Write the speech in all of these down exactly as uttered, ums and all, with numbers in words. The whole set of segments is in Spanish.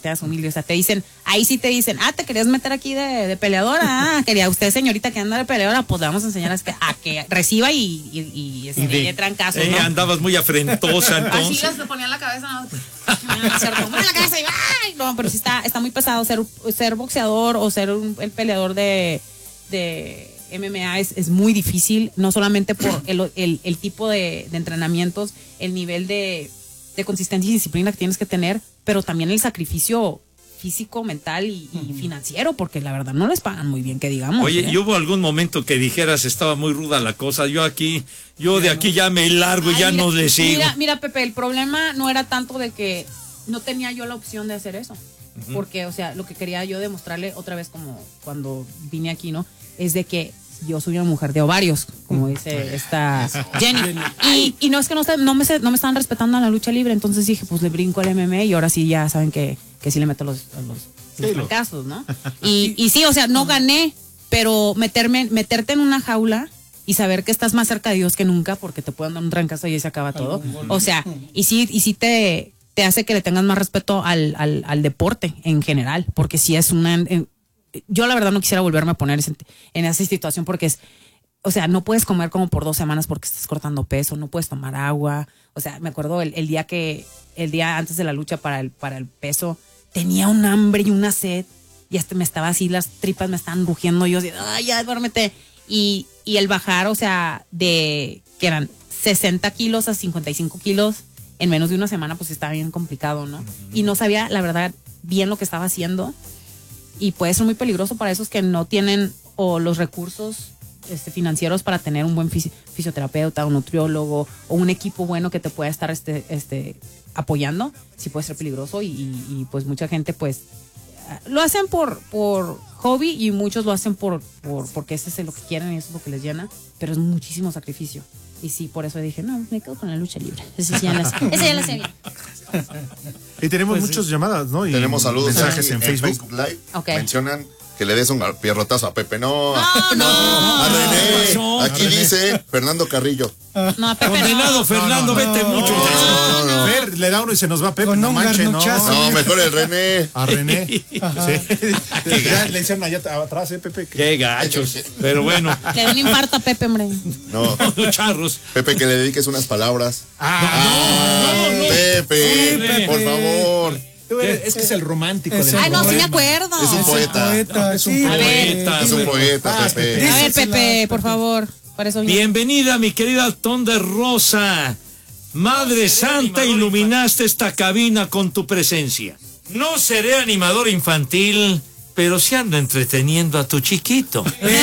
relativas humildes. O sea, te dicen, ahí sí te dicen, ah, te querías meter aquí de, de peleadora, ah, quería usted, señorita, que anda de peleadora, pues le vamos a enseñar a que, a que reciba y, y, y, y, y de trancazos, eh, ¿no? Andabas muy afrentosa, entonces. Así les ponían la cabeza, ¿no? Cierto, la cabeza y ¡ay! No, pero sí está, está muy pesado ser, ser boxeador o ser un, el peleador de, de M M A es, es muy difícil, no solamente por el, el, el tipo de, de entrenamientos, el nivel de, de consistencia y disciplina que tienes que tener, pero también el sacrificio físico, mental y, y financiero, porque la verdad no les pagan muy bien, que digamos. Oye, ¿eh? ¿y hubo algún momento que dijeras estaba muy ruda la cosa? Yo aquí, yo de aquí ya me largo y ya Ay, no mira, le sigo. Mira, mira, Pepe, el problema no era tanto de que no tenía yo la opción de hacer eso. Uh-huh. Porque, o sea, lo que quería yo demostrarle otra vez como cuando vine aquí, ¿no? Es de que yo soy una mujer de ovarios, como dice esta Jenny. Y, y no es que no, no, me, no me estaban respetando en la lucha libre, entonces dije, pues le brinco al M M A y ahora sí ya saben que, que sí le meto los, los, los fracasos, ¿no? Y, y sí, o sea, no gané, pero meterme, meterte en una jaula y saber que estás más cerca de Dios que nunca porque te pueden dar un trancazo y ahí se acaba todo. O sea, y sí, y sí te, te hace que le tengas más respeto al, al, al deporte en general, porque sí es una... En, yo la verdad no quisiera volverme a poner en esa situación porque es, o sea, no puedes comer como por dos semanas porque estás cortando peso, no puedes tomar agua. O sea, me acuerdo el, el día que, el día antes de la lucha para el, para el peso, tenía un hambre y una sed y hasta me estaba así, las tripas me estaban rugiendo, yo así, ay, ya, duérmete. Y, y el bajar, o sea, de que eran sesenta kilos a cincuenta y cinco kilos en menos de una semana, pues estaba bien complicado, ¿no? Y no sabía, la verdad, bien lo que estaba haciendo. Y puede ser muy peligroso para esos que no tienen o los recursos este, financieros para tener un buen fisi- fisioterapeuta, un nutriólogo o un equipo bueno que te pueda estar este, este, apoyando. Sí puede ser peligroso y, y, y pues mucha gente pues lo hacen por, por hobby y muchos lo hacen por, por porque ese es lo que quieren y eso es lo que les llena, pero es muchísimo sacrificio. Y sí, por eso dije, no, me quedo con la lucha libre. Eso sí ya la sé, eso ya la sé bien. Y tenemos Pues muchas sí. llamadas, ¿no? Y tenemos saludos mensajes en, en, en Facebook. Facebook Live. Okay. Mencionan que le des un pierrotazo a Pepe. No, No, no. a René. No, Aquí dice Fernando Carrillo. No, Pepe, Condenado no. Fernando, No, no, vete no, mucho. No, no, no. Fer, le da uno y se nos va Pepe, Con no un manche, no. garnuchazo. No, mejor el René. A René. Sí. Ya le dicen allá atrás, ¿eh, Pepe? Que... Qué gachos. Pero bueno, Le da un infarto a Pepe, hombre. No, los charros. Pepe, que le dediques unas palabras. Ah, Ah, Pepe, Pepe. por favor. tú eres- es que es el romántico. Es del el Ay, no, sí me poema. acuerdo. Es un Es poeta. poeta, Es un sí, poeta. Es un poeta, Ah, Pepe. A ver, Dísela, Pepe, por Pepe. favor. Para eso vine. Bienvenida, mi querida Tonda Rosa. Madre Santa, iluminaste esta cabina con tu presencia. No seré animador infantil, pero sí ando entreteniendo a tu chiquito.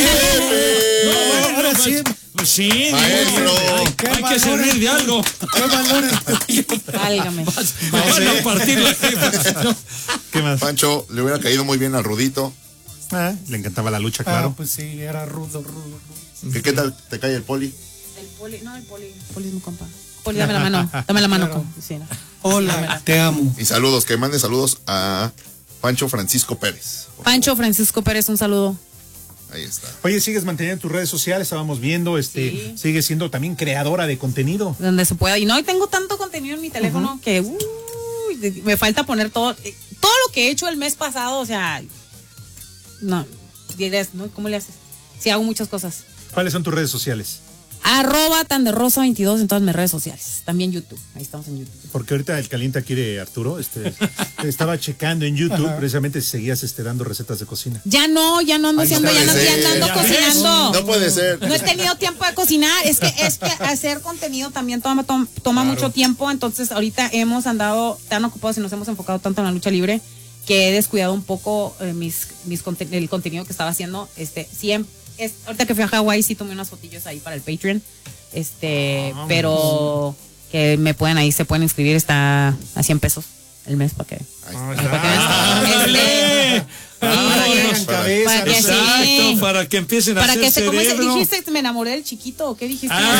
No, ahora sí. Pues sí, Maestro. hay, Qué hay que valores. servir de algo. ¿Qué valores? Válgame. Me van a partir la jefa. No. ¿Qué más? Pancho, le hubiera caído muy bien al Rudito. Ah, le encantaba la lucha, Ah, claro. pues sí, era rudo, rudo, rudo. ¿Qué, qué tal te cae el poli? El poli, no, el poli. El poli es mi compa. Poli, dame la mano. Dame la mano. Claro. con- sí, no. Hola, te amo. Y saludos, que mande saludos a Pancho Francisco Pérez. Pancho Francisco Pérez, un saludo. Ahí está. Oye, sigues manteniendo tus redes sociales, estábamos viendo, este, Sí. sigues siendo también creadora de contenido. Donde se pueda. Y no, y tengo tanto contenido en mi teléfono que uy, de- me falta poner todo. eh, Todo lo que he hecho el mes pasado, o sea. No. Dirás, ¿no? ¿Cómo le haces? Sí, hago muchas cosas. ¿Cuáles son tus redes sociales? Arroba tan de rosa veintidós en todas mis redes sociales. También YouTube. Ahí estamos en YouTube. Porque ahorita el calienta quiere Arturo, este, estaba checando en YouTube Ajá. precisamente si seguías este, dando recetas de cocina. Ya no, ya no ando Ahí haciendo, está, ya no, sí, ya no ando ya ves. cocinando. No puede ser. No he tenido tiempo de cocinar, es que es que hacer contenido también toma, toma, toma mucho tiempo, entonces ahorita hemos andado tan ocupados y nos hemos enfocado tanto en la lucha libre que he descuidado un poco eh, mis, mis conte- el contenido que estaba haciendo. Este, siempre, es, ahorita que fui a Hawái sí tomé unas fotillos ahí para el Patreon, este, Ah, pero que me pueden ahí, se pueden inscribir, está a cien pesos el mes para que. Ahí Ah, está. para que ¡Ándale! Para que hagan Sí. cabeza, Para que no sé. sí. Exacto, para que empiecen a Para hacer que se, ¿cómo se cerebro. dijiste? Me enamoré del chiquito, ¿o qué dijiste? Ah,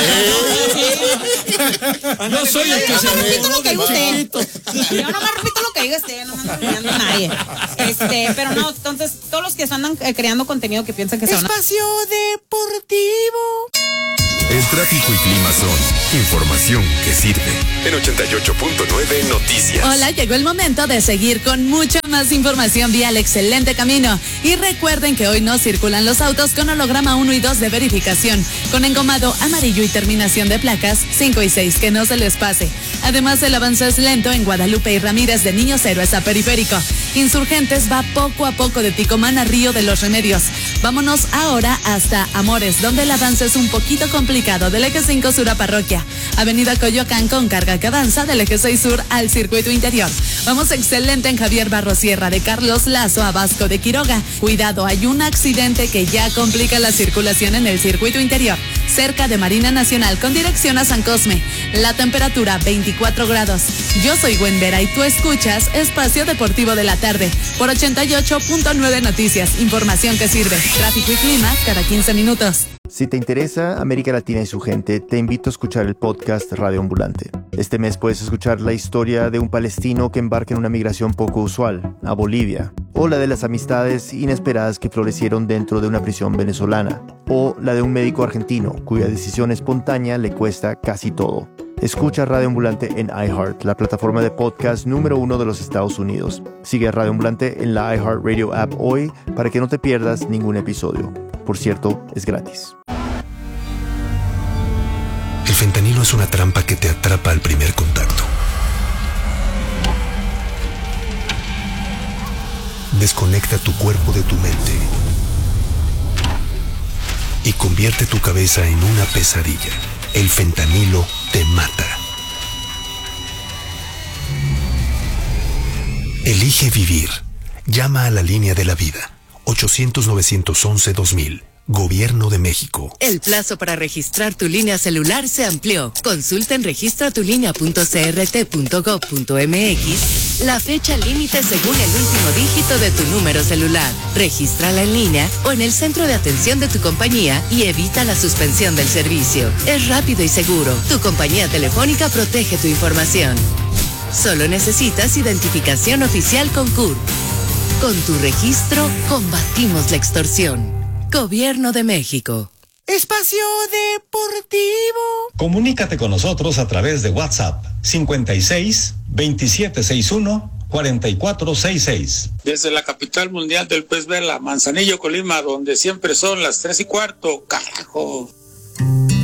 Ah, no soy el que Yo se no repito lo que diga usted. chiquito. Yo no me repito lo que diga usted, no me ando engañando a nadie. Este, pero no, entonces, todos los que andan eh, creando contenido que piensan que se van a... Espacio Deportivo. El tráfico y clima son información que sirve. En ochenta y ocho punto nueve Noticias. Hola, llegó el momento de seguir con mucha más información vía el excelente camino. Y recuerden que hoy no circulan los autos con holograma uno y dos de verificación, con engomado amarillo y terminación de placas cinco y seis, que no se les pase. Además, el avance es lento en Guadalupe y Ramírez de Niños Héroes a Periférico. Insurgentes va poco a poco de Ticomán a Río de los Remedios. Vámonos ahora hasta Amores, donde el avance es un poquito complicado del eje cinco sur a Parroquia. Avenida Coyoacán con carga que avanza del eje seis sur al circuito interior. Vamos excelente en Javier Barros Sierra de Carlos Lazo a Vasco de Quiroga. Cuidado, hay un accidente que ya complica la circulación en el circuito interior, cerca de Marina Nacional con dirección a San Cosme. La temperatura veinticuatro grados. Yo soy Gwen Vera y tú escuchas Espacio Deportivo de la Tarde por ochenta y ocho punto nueve Noticias. Información que sirve. Tráfico y clima cada quince minutos. Si te interesa América Latina y su gente, te invito a escuchar el podcast Radio Ambulante. Este mes puedes escuchar la historia de un palestino que embarca en una migración poco usual, a Bolivia, o la de las amistades inesperadas que florecieron dentro de una prisión venezolana, o la de un médico argentino cuya decisión espontánea le cuesta casi todo. Escucha Radio Ambulante en iHeart, la plataforma de podcast número uno de los Estados Unidos. Sigue a Radio Ambulante en la iHeartRadio app hoy para que no te pierdas ningún episodio. Por cierto, es gratis. El fentanilo es una trampa que te atrapa al primer contacto. Desconecta tu cuerpo de tu mente y convierte tu cabeza en una pesadilla. El fentanilo te mata. Elige vivir. Llama a la línea de la vida. ochocientos, novecientos once, dos mil. Gobierno de México. El plazo para registrar tu línea celular se amplió. Consulta en registra tu línea punto c r t punto gov punto m x la fecha límite según el último dígito de tu número celular. Regístrala en línea o en el centro de atención de tu compañía y evita la suspensión del servicio. Es rápido y seguro. Tu compañía telefónica protege tu información. Solo necesitas identificación oficial con C U R. Con tu registro, combatimos la extorsión. Gobierno de México. Espacio Deportivo. Comunícate con nosotros a través de WhatsApp cincuenta y seis, veintisiete sesenta y uno, cuarenta y cuatro sesenta y seis. Desde la capital mundial del pez vela, Manzanillo, Colima, donde siempre son las tres y cuarto, carajo.